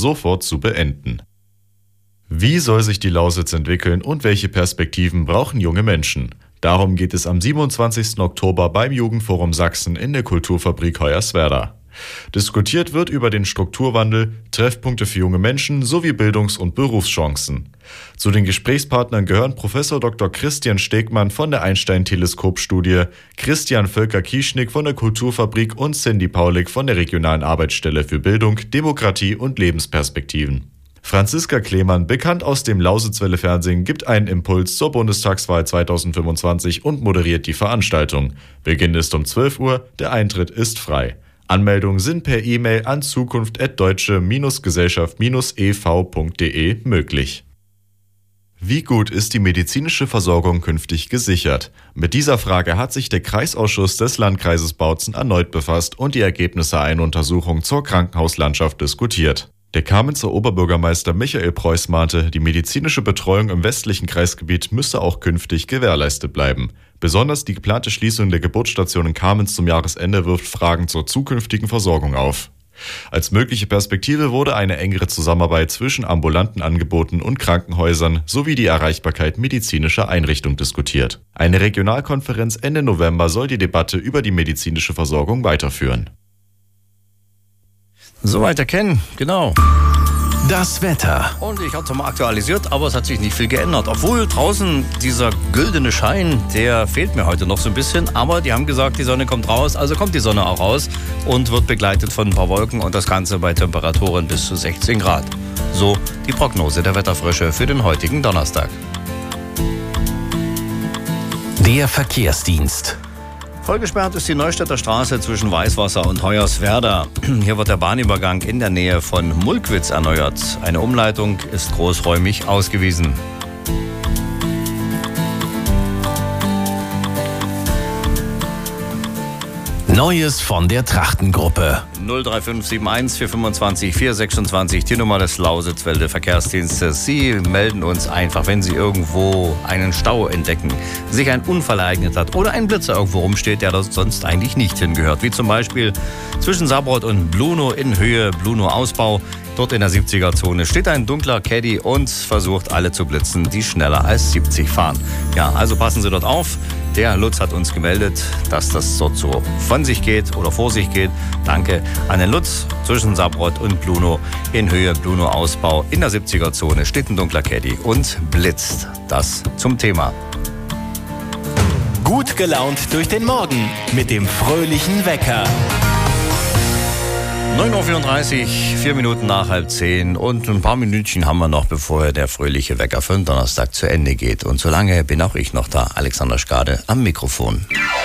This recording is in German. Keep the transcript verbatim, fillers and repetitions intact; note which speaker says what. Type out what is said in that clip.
Speaker 1: sofort zu beenden. Wie soll sich die Lausitz entwickeln und welche Perspektiven brauchen junge Menschen? Darum geht es am siebenundzwanzigsten Oktober beim Jugendforum Sachsen in der Kulturfabrik Hoyerswerda. Diskutiert wird über den Strukturwandel, Treffpunkte für junge Menschen sowie Bildungs- und Berufschancen. Zu den Gesprächspartnern gehören Professor Doktor Christian Stegmann von der Einstein-Teleskop-Studie, Christian Völker-Kieschnick von der Kulturfabrik und Cindy Paulik von der Regionalen Arbeitsstelle für Bildung, Demokratie und Lebensperspektiven. Franziska Klemann, bekannt aus dem Lausitzwelle Fernsehen, gibt einen Impuls zur Bundestagswahl zweitausendfünfundzwanzig und moderiert die Veranstaltung. Beginn ist um zwölf Uhr, der Eintritt ist frei. Anmeldungen sind per E-Mail an zukunft at deutsche Gesellschaft e v punkt de möglich. Wie gut ist die medizinische Versorgung künftig gesichert? Mit dieser Frage hat sich der Kreisausschuss des Landkreises Bautzen erneut befasst und die Ergebnisse einer Untersuchung zur Krankenhauslandschaft diskutiert. Der Kamenzer Oberbürgermeister Michael Preuß mahnte, die medizinische Betreuung im westlichen Kreisgebiet müsse auch künftig gewährleistet bleiben. Besonders die geplante Schließung der Geburtsstation in Kamenz zum Jahresende wirft Fragen zur zukünftigen Versorgung auf. Als mögliche Perspektive wurde eine engere Zusammenarbeit zwischen ambulanten Angeboten und Krankenhäusern sowie die Erreichbarkeit medizinischer Einrichtungen diskutiert. Eine Regionalkonferenz Ende November soll die Debatte über die medizinische Versorgung weiterführen.
Speaker 2: Soweit erkennen, genau.
Speaker 3: Das Wetter.
Speaker 2: Und ich hatte mal aktualisiert, aber es hat sich nicht viel geändert. Obwohl draußen dieser güldene Schein, der fehlt mir heute noch so ein bisschen. Aber die haben gesagt, die Sonne kommt raus, also kommt die Sonne auch raus und wird begleitet von ein paar Wolken und das Ganze bei Temperaturen bis zu sechzehn Grad. So die Prognose der Wetterfrösche für den heutigen Donnerstag.
Speaker 3: Der Verkehrsdienst.
Speaker 2: Vollgesperrt ist die Neustädter Straße zwischen Weißwasser und Hoyerswerda. Hier wird der Bahnübergang in der Nähe von Mulkwitz erneuert. Eine Umleitung ist großräumig ausgewiesen.
Speaker 3: Neues von der Trachtengruppe.
Speaker 2: null drei fünf sieben eins vier fünfundzwanzig vier sechsundzwanzig, die Nummer des Lausitzwelle Verkehrsdienstes. Sie melden uns einfach, wenn Sie irgendwo einen Stau entdecken, sich ein Unfall ereignet hat oder ein Blitzer irgendwo rumsteht, der da sonst eigentlich nicht hingehört. Wie zum Beispiel zwischen Saarbrot und Bluno in Höhe Bluno-Ausbau. Dort in der siebziger-Zone steht ein dunkler Caddy und versucht alle zu blitzen, die schneller als siebzig fahren. Ja, also passen Sie dort auf. Der Lutz hat uns gemeldet, dass das dort so von sich geht oder vor sich geht. Danke an den Lutz. Zwischen Saarbrot und Bluno in Höhe Bluno-Ausbau in der siebziger-Zone steht ein dunkler Caddy und blitzt. Das zum Thema.
Speaker 3: Gut gelaunt durch den Morgen mit dem fröhlichen Wecker.
Speaker 2: neun Uhr vierunddreißig, vier Minuten nach halb zehn und ein paar Minütchen haben wir noch, bevor der fröhliche Wecker für den Donnerstag zu Ende geht. Und solange bin auch ich noch da, Alexander Schkade am Mikrofon.